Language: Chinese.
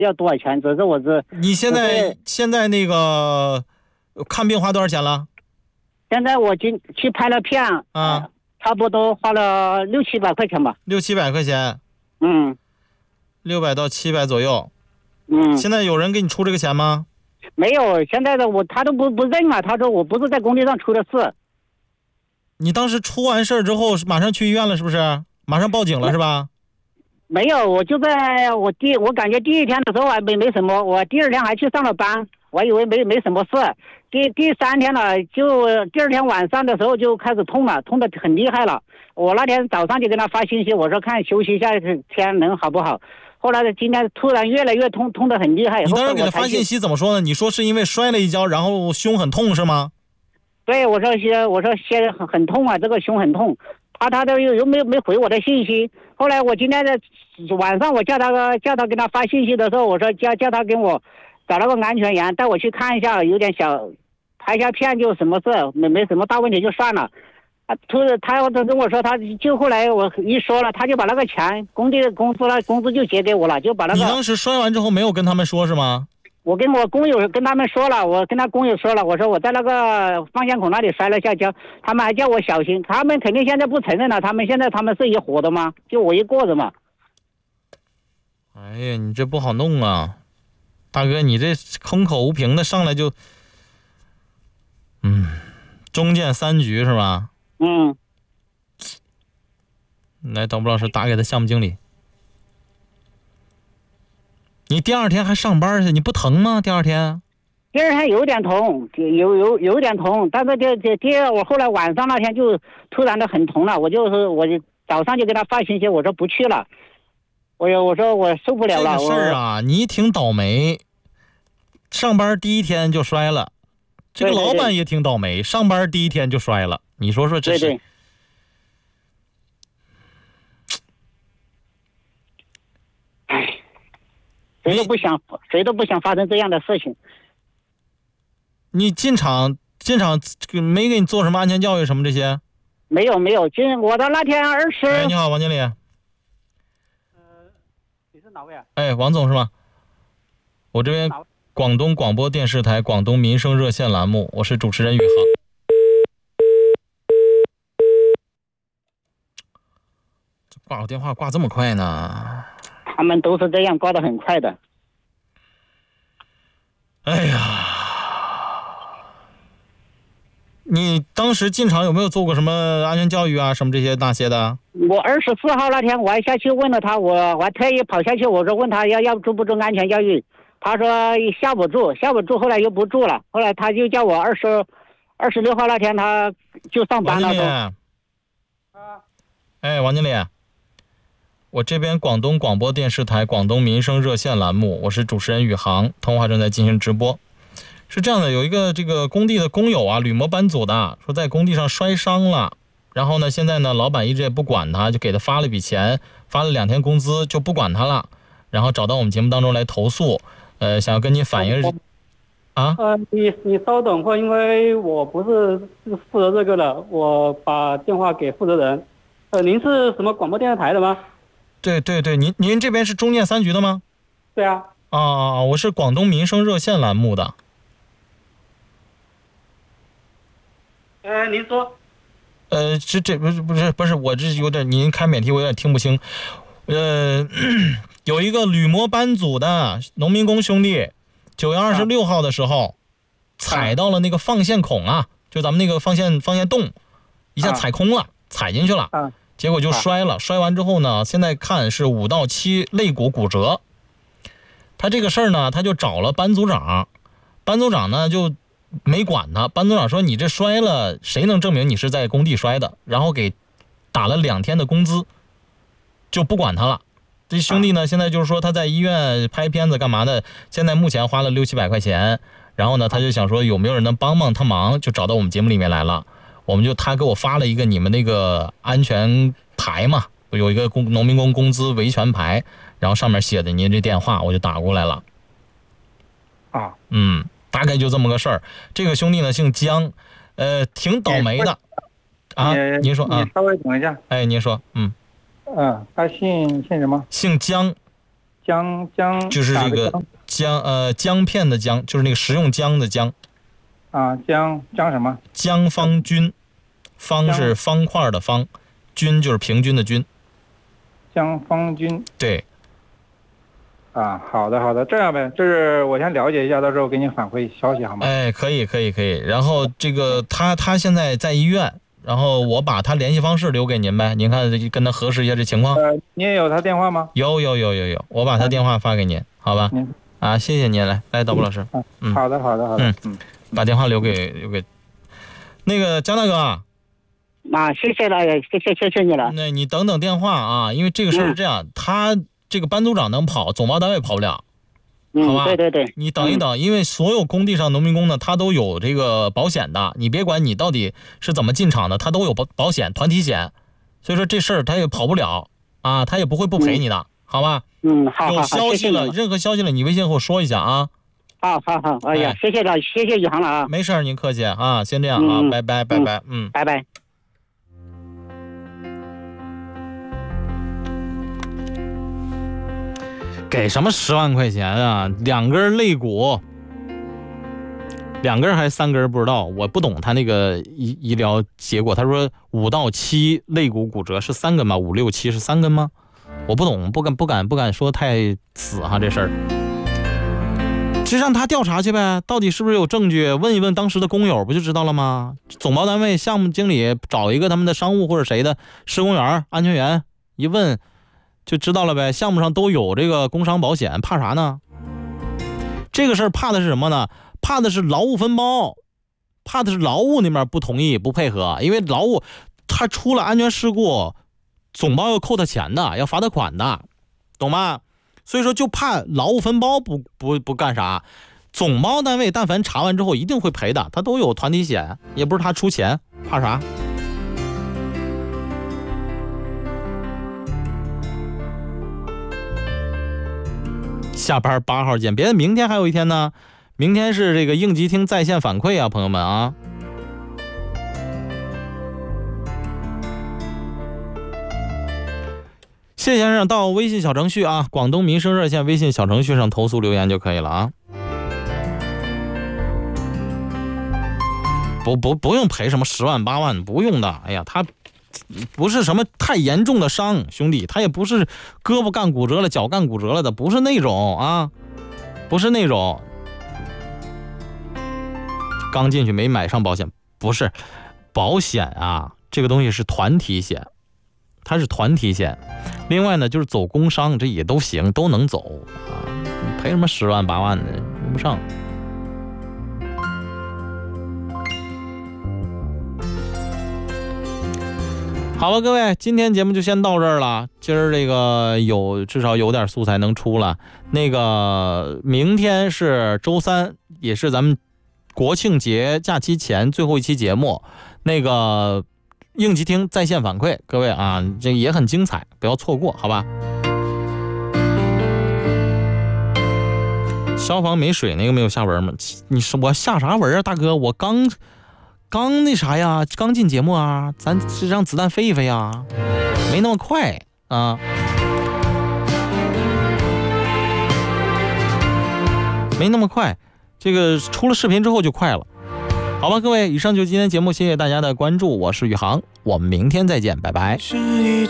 要多少钱，只是我是。 你现在那个看病花多少钱了？ 现在我去拍了片啊， 差不多花了600-700块钱吧。 600-700块钱。 600 到700左右。现在有人给你出这个钱吗？ 没有，现在的他都不认了，他说我不是在工地上出的事。 你当时出完事之后马上去医院了是不是？马上报警了是吧？ 没有，我就在我感觉第一天的时候还没什么，我第二天还去上了班，我以为没什么事。第三天了，就第二天晚上的时候就开始痛了，痛得很厉害了。我那天早上就跟他发信息，我说看休息一下天能好不好。后来今天突然越来越痛得很厉害。 你当时给他发信息怎么说呢？你说是因为摔了一跤，然后胸很痛是吗？ 对，我说先很痛啊，这个胸很痛。他都又没回我的信息。后来我今天的晚上我叫他跟他发信息的时候，我说叫他给我找那个安全员带我去看一下，有点小拍下片就什么事，没什么大问题就算了。他跟我说，他就后来我一说了，他就把那个钱工地的工资就结给我了，就把那个。 你当时摔完之后没有跟他们说是吗？ 我跟我工友跟他们说了，我跟他工友说了，我说我在那个方向孔那里摔了下跤，他们还叫我小心，他们肯定现在不承认了，他们是一伙的吗？就我一个的嘛。 哎呀，你这不好弄啊，大哥，你这空口无凭的上来就，中建3局是吧？来，导播老师打给他项目经理。你第二天还上班去？你不疼吗？第二天有点痛，有点痛，但是我后来晚上那天就突然的很痛了，我就早上就给他发信息，我说不去了，我说我受不了了。 这个事儿啊，你挺倒霉，上班第一天就摔了，这个老板也挺倒霉，上班第一天就摔了，你说这是？ 对。谁都不想发生这样的事情。 你进厂没给你做什么安全教育什么这些？ 没有，我的那天20。 你好，王经理。 你是哪位啊？ 王总是吗？我这边广东广播电视台广东民生热线栏目，我是主持人宇航。这挂我电话挂这么快呢？ 他们都是这样挂得很快的。 哎呀，你当时进厂有没有做过什么安全教育啊什么这些那些的？ 我24号那天我还下去问了他，我还特意跑下去，我说问他要住不住安全教育，他说下不住，后来又不住了，后来他就叫我26号那天他就上班了。 王经理，我这边广东广播电视台广东民生热线栏目，我是主持人宇航，通话正在进行直播。是这样的，有一个这个工地的工友啊，铝模班组的，说在工地上摔伤了，然后呢，现在呢，老板一直也不管他，就给他发了笔钱，发了2天工资，就不管他了，然后找到我们节目当中来投诉，想要跟你反映啊。 你稍等会，因为我不是负责这个的，我把电话给负责人。您是什么广播电视台的吗？ 对，您这边是中建3局的吗？ 对啊。 我是广东民生热线栏目的。 您说。 这不是，我这有点，您开免提我有点听不清。有一个铝模班组的农民工兄弟，9月26号的时候，踩到了那个放线孔啊，就咱们那个放线洞，一下踩空了，踩进去了，结果就摔了。摔完之后呢，现在看是5到7肋骨骨折。他这个事儿呢，他就找了班组长，班组长呢就没管他。班组长说：“你这摔了，谁能证明你是在工地摔的？”然后给打了2天的工资，就不管他了。这兄弟呢，现在就是说他在医院拍片子干嘛的，现在目前花了600-700块钱。然后呢，他就想说有没有人能帮他忙，就找到我们节目里面来了。他给我发了一个你们那个安全牌嘛，有一个农民工工资维权牌，然后上面写的您这电话，我就打过来了。大概就这么个事儿。这个兄弟呢姓姜，挺倒霉的啊。您说啊？ 你稍微等一下。 您说。 他姓什么？ 姓姜。 姜就是这个姜片的姜，就是那个食用姜的姜。 啊，姜什么？ 姜方菌，方是方块的方，均就是平均的均。 姜方菌。对。啊，好的，这样呗，这是我先了解一下，到时候给你反馈消息好吗？ 哎，可以。然后这个他现在在医院，然后我把他联系方式留给您呗，您看跟他核实一下这情况。 你也有他电话吗？ 有，我把他电话发给您，好吧？啊，谢谢您，来，导播老师。 好的。 把电话留给那个姜大哥。 啊，谢谢了，谢谢你了。 那你等等电话啊，因为这个事儿是这样，他这个班组长能跑，总包单位跑不了。好吧， 对， 你等一等，因为所有工地上农民工呢，他都有这个保险的，你别管你到底是怎么进场的，他都有保险，团体险，所以说这事儿他也跑不了啊，他也不会不赔你的，好吧？ 好， 有消息了，任何消息了，你微信和我说一下啊。 好，哎呀，谢谢了，谢谢宇航了啊。 没事，您客气啊，先这样啊，拜拜，拜拜。 给什么10万块钱啊？2根肋骨，2根还是3根不知道，我不懂他那个医疗结果。他说5到7肋骨骨折是3根吗？5、6、7是3根吗？我不懂，不敢说太死哈这事儿。就让他调查去呗，到底是不是有证据？问一问当时的工友不就知道了吗？总包单位项目经理找一个他们的商务或者谁的施工员、安全员一问就知道了呗。项目上都有这个工伤保险，怕啥呢？这个事儿怕的是什么呢？怕的是劳务分包，怕的是劳务那边不同意不配合，因为劳务他出了安全事故，总包要扣他钱的，要罚他款的，懂吗？所以说就怕劳务分包不干啥，总包单位但凡查完之后一定会赔的，他都有团体险，也不是他出钱，怕啥？下班8号见，别的明天还有一天呢，明天是这个应急厅在线反馈啊，朋友们啊。谢先生到微信小程序啊，广东民生热线微信小程序上投诉留言就可以了啊。不用赔什么10万8万，不用的。哎呀，他不是什么太严重的伤，兄弟，他也不是胳膊干骨折了、脚干骨折了的，不是那种啊，不是那种。刚进去没买上保险，不是保险啊，这个东西是团体险。它是团体险，另外呢就是走工伤，这也都行，都能走啊。你赔什么10万8万的，用不上。好了，各位，今天节目就先到这儿了。今儿这个至少有点素材能出了。那个明天是周3，也是咱们国庆节假期前最后一期节目。那个应急厅在线反馈，各位啊，这也很精彩，不要错过，好吧？消防没水那个没有下文吗？你说我下啥文啊，大哥？我刚那啥呀，刚进节目啊，咱是让子弹飞一飞啊，没那么快啊。没那么快，这个出了视频之后就快了。好吧，各位，以上就是今天节目，谢谢大家的关注，我是宇航，我们明天再见，拜拜。是一